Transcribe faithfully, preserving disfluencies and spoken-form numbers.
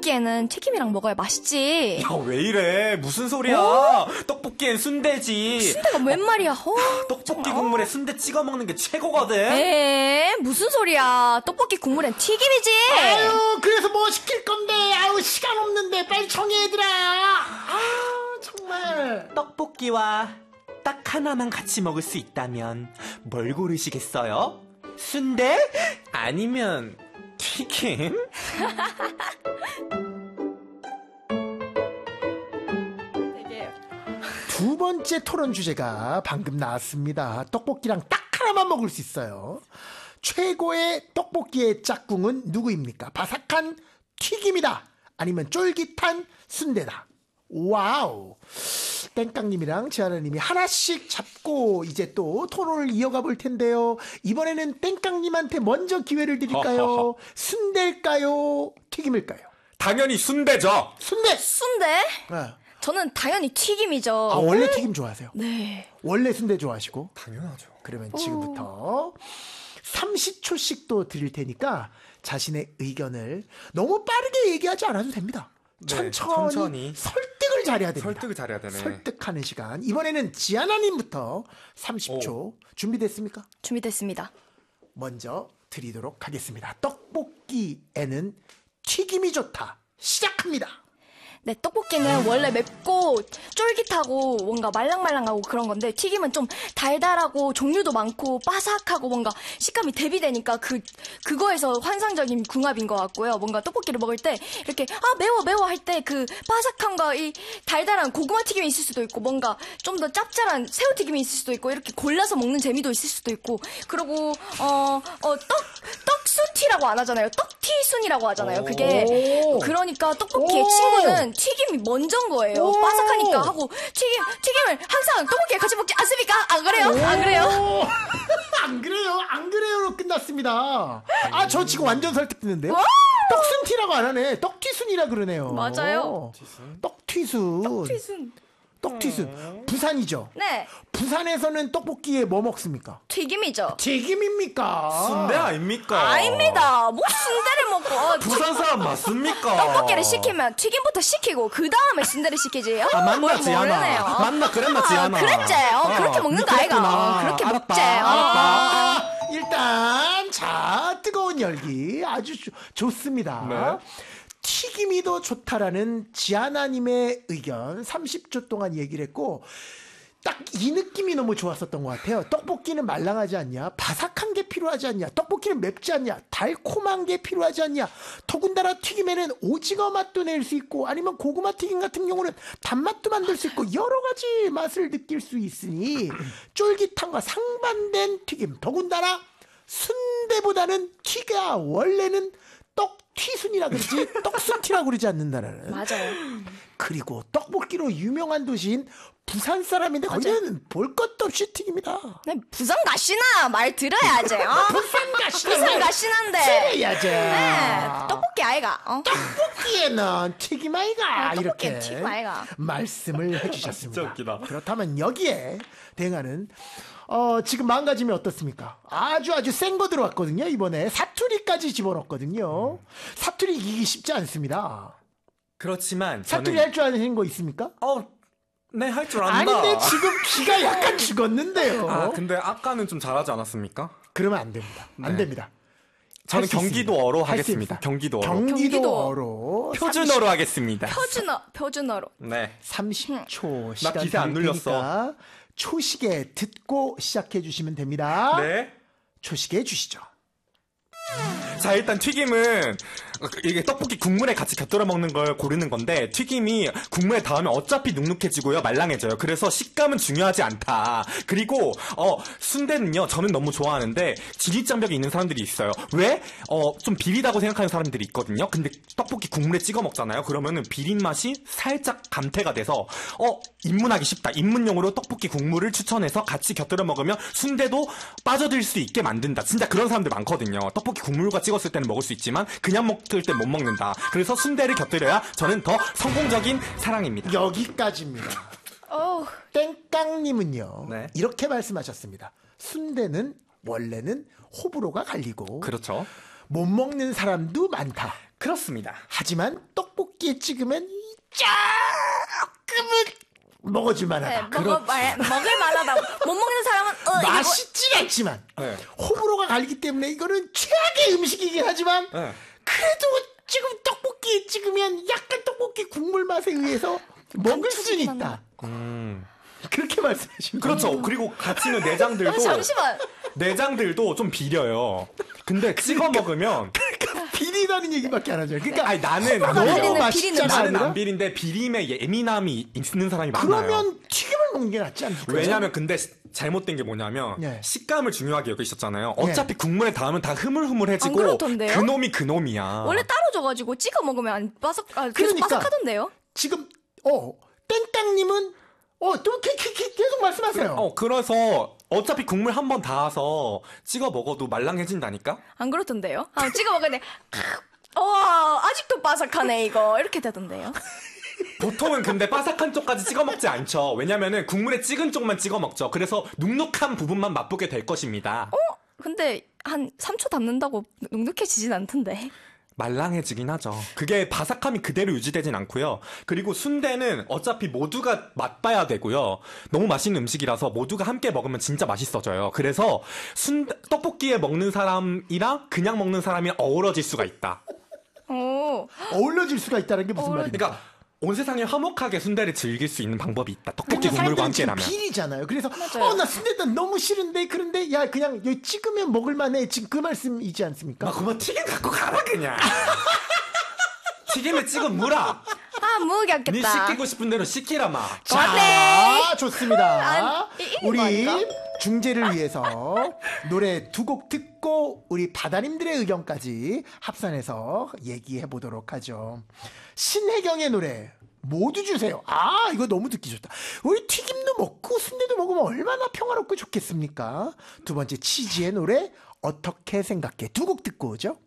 떡볶이에는 튀김이랑 먹어야 맛있지. 야, 왜 이래? 무슨 소리야? 어? 떡볶이엔 순대지. 순대가 웬 말이야? 어, 떡볶이 정말. 국물에 순대 찍어 먹는 게 최고거든. 에 무슨 소리야? 떡볶이 국물엔 튀김이지. 아유, 그래서 뭐 시킬 건데? 아유, 시간 없는데 빨리 정해, 얘들아. 아, 정말. 떡볶이와 딱 하나만 같이 먹을 수 있다면 뭘 고르시겠어요? 순대? 아니면 튀김? 두 번째 토론 주제가 방금 나왔습니다. 떡볶이랑 딱 하나만 먹을 수 있어요. 최고의 떡볶이의 짝꿍은 누구입니까? 바삭한 튀김이다. 아니면 쫄깃한 순대다. 와우. 땡깡님이랑 지아나님이 하나씩 잡고 이제 또 토론을 이어가 볼 텐데요. 이번에는 땡깡님한테 먼저 기회를 드릴까요? 순대일까요? 튀김일까요? 당연히 순대죠. 순대! 순대? 네. 저는 당연히 튀김이죠. 아, 원래 튀김 좋아하세요? 네. 원래 순대 좋아하시고? 당연하죠. 그러면 지금부터 삼십 초씩 또 드릴 테니까 자신의 의견을 너무 빠르게 얘기하지 않아도 됩니다. 네, 천천히, 천천히 설득을 잘해야 됩니다. 설득을 잘해야 되네. 설득하는 시간. 이번에는 지아나님부터 삼십 초 오. 준비됐습니까? 준비됐습니다. 먼저 드리도록 하겠습니다. 떡볶이에는 튀김이 좋다. 시작합니다. 네, 떡볶이는 원래 맵고 쫄깃하고 뭔가 말랑말랑하고 그런 건데 튀김은 좀 달달하고 종류도 많고 바삭하고 뭔가 식감이 대비되니까 그, 그거에서 환상적인 궁합인 것 같고요. 뭔가 떡볶이를 먹을 때 이렇게 아 매워 매워 할 때 그 바삭함과 이 달달한 고구마 튀김이 있을 수도 있고 뭔가 좀 더 짭짤한 새우튀김이 있을 수도 있고 이렇게 골라서 먹는 재미도 있을 수도 있고 그리고 어, 어, 떡, 떡순티라고 안 하잖아요. 떡튀순이라고 하잖아요. 그게 오. 그러니까 떡볶이의 오. 친구는 튀김이 먼저인 거예요. 오. 바삭하니까 하고 튀김 튀김을 항상 떡볶이에 같이 먹지 않습니까? 안 그래요? 안 그래요? 안 그래요? 안 그래요로 끝났습니다. 아, 저 지금 완전 설득됐는데요? 와! 떡순티라고 안 하네. 떡튀순이라 그러네요. 맞아요. 떡튀순. 떡튀순. 떡튀순. 부산이죠? 네, 부산에서는 떡볶이에 뭐 먹습니까? 튀김이죠. 튀김입니까? 순대 아닙니까? 아닙니다. 뭐 순대를 먹고 어, 부산 사람 맞습니까? 떡볶이를 시키면 튀김부터 시키고 그 다음에 순대를 시키지. 어, 아, 맞나, 뭘 지아나. 모르네요. 맞나, 그랬나, 지아나. 어, 그랬지. 어, 어, 그렇게 먹는 거 아이가. 그랬구나. 어, 그렇게 알았다, 먹지. 어. 알았다. 아, 일단 자, 뜨거운 열기 아주 조- 좋습니다. 네. 튀김이 더 좋다라는 지아나님의 의견 삼십 초 동안 얘기를 했고 딱 이 느낌이 너무 좋았었던 것 같아요. 떡볶이는 말랑하지 않냐? 바삭한 게 필요하지 않냐? 떡볶이는 맵지 않냐? 달콤한 게 필요하지 않냐? 더군다나 튀김에는 오징어 맛도 낼 수 있고 아니면 고구마 튀김 같은 경우는 단맛도 만들 수 있고 여러 가지 맛을 느낄 수 있으니 쫄깃함과 상반된 튀김 더군다나 순대보다는 튀가 원래는 떡튀순이라 그러지 떡순티라고 그러지 않는다라는. 맞아요. 그리고 떡볶이로 유명한 도시인 부산 사람인데 거기는 볼 것도 없이 튀깁니다. 네, 부산 가시나 말 들어야지. 어? 부산 가시나 부산 가시난데. 들어야지. 네, 떡볶이 아이가. 어? 떡볶이에는 튀김 아이가 아, 이렇게 떡볶이엔 튀김 아이가. 말씀을 해주셨습니다. 진짜 웃기다. 그렇다면 여기에 대응하는 어, 지금 마음가짐이 어떻습니까? 아주 아주 센 거 들어왔거든요. 이번에 사투리까지 집어넣었거든요. 사투리 이기기 쉽지 않습니다. 그렇지만 사투리 저는 할 줄 아는 거 있습니까? 어, 네, 할 줄 안다. 아닌데 지금 기가 약간 죽었는데요. 아, 근데 아까는 좀 잘하지 않았습니까? 그러면 안 됩니다. 안 네. 됩니다. 저는 할수 경기도어로 있습니다. 할수 하겠습니다. 있습니다. 경기도어로. 경기도어로 표준어로 하겠습니다. 표준어, 표준어로. 네. 삼십 초 시간 나 기세 안 드릴 눌렸어. 테니까 초시계 듣고 시작해 주시면 됩니다. 네. 초시계 주시죠. 자, 일단 튀김은 이게 떡볶이 국물에 같이 곁들여 먹는 걸 고르는 건데 튀김이 국물에 닿으면 어차피 눅눅해지고요, 말랑해져요. 그래서 식감은 중요하지 않다. 그리고 어 순대는요, 저는 너무 좋아하는데 진입장벽이 있는 사람들이 있어요. 왜? 어 좀 비리다고 생각하는 사람들이 있거든요. 근데 떡볶이 국물에 찍어 먹잖아요. 그러면은 비린 맛이 살짝 감퇴가 돼서 어 입문하기 쉽다. 입문용으로 떡볶이 국물을 추천해서 같이 곁들여 먹으면 순대도 빠져들 수 있게 만든다. 진짜 그런 사람들 많거든요. 떡볶이 국물과 찍었을 때는 먹을 수 있지만 그냥 먹을 때 못 먹는다. 그래서 순대를 곁들여야 저는 더 성공적인 사랑입니다. 여기까지입니다. 어우, 땡깡님은요. 네. 이렇게 말씀하셨습니다. 순대는 원래는 호불호가 갈리고 그렇죠. 못 먹는 사람도 많다. 그렇습니다. 하지만 떡볶이에 찍으면 조금은 먹어줄 네, 만하다. 먹어, 말, 먹을 만하다고. 못 먹는 사람은, 어, 이거 맛있진 않지만 네. 호불호가 갈리기 때문에 이거는 최악의 음식이긴 하지만 네. 그래도 지금 떡볶이에 찍으면 약간 떡볶이 국물 맛에 의해서 먹을 수는 감촉이 있다. 음. 그렇게 말씀하신 거예요. 그렇죠. 그리고 같이 있는 내장들도 아, 잠시만. 내장들도 좀 비려요. 근데 찍어 먹으면 비리다는 얘기밖에 안 하죠. 그러니까 아니 나는 호불호가 너무 갈리는 맛있잖아. 비리는 나는 아니라? 안 비린데 비림에 예민함이 있는 사람이 많아요. 그러면 튀김을 먹는 게 낫지 않습니까? 왜냐하면 근데 시- 잘못된 게 뭐냐면 네. 식감을 중요하게 여기셨잖아요. 어차피 국물에 닿으면 다 흐물흐물해지고 안 그렇던데요? 그놈이 그놈이야. 원래 따로 줘가지고 찍어 먹으면 안 바삭, 아, 계속 그러니까. 바삭하던데요? 지금 어 땡땅님은 어또 계속 말씀하세요. 어 그래서 어차피 국물 한 번 닿아서 찍어 먹어도 말랑해진다니까. 안 그렇던데요? 아, 찍어 먹었는데, 와, 아직도 바삭하네, 이거. 이렇게 되던데요? 보통은 근데 바삭한 쪽까지 찍어 먹지 않죠. 왜냐면은 국물에 찍은 쪽만 찍어 먹죠. 그래서 눅눅한 부분만 맛보게 될 것입니다. 어? 근데 한 삼 초 담는다고 눅눅해지진 않던데. 말랑해지긴 하죠. 그게 바삭함이 그대로 유지되진 않고요. 그리고 순대는 어차피 모두가 맛봐야 되고요. 너무 맛있는 음식이라서 모두가 함께 먹으면 진짜 맛있어져요. 그래서 순 떡볶이에 먹는 사람이랑 그냥 먹는 사람이 어우러질 수가 있다. 오. 어울려질 수가 있다는 게 무슨 어울려- 말입니까? 그러니까 온 세상에 화목하게 순대를 즐길 수 있는 방법이 있다. 떡볶이 아니, 국물과 사람들은 지금 함께라면. 비리잖아요. 그래서 맞아요. 어 나 순대다 너무 싫은데 그런데 야 그냥 여기 찍으면 먹을만해. 지금 그 말씀이지 않습니까? 아, 그만 튀김 갖고 가라 그냥. 튀김에 찍은 무라. 아, 네 무겠다. 시키고 싶은 대로 시키라 마. 자, 좋습니다. 안- 이- 이거 우리 아닌가? 중재를 위해서 노래 두 곡 듣고 우리 바다님들의 의견까지 합산해서 얘기해 보도록 하죠. 신혜경의 노래 모두 주세요. 아, 이거 너무 듣기 좋다. 우리 튀김도 먹고 순대도 먹으면 얼마나 평화롭고 좋겠습니까? 두 번째 치즈의 노래 어떻게 생각해? 두 곡 듣고 오죠.